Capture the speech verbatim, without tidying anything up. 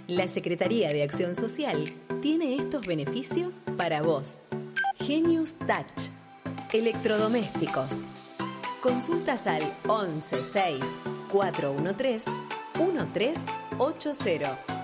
La Secretaría de Acción Social tiene estos beneficios para vos. Genius Touch. Electrodomésticos. Consultas al once seis cuatro uno tres uno tres ocho cero.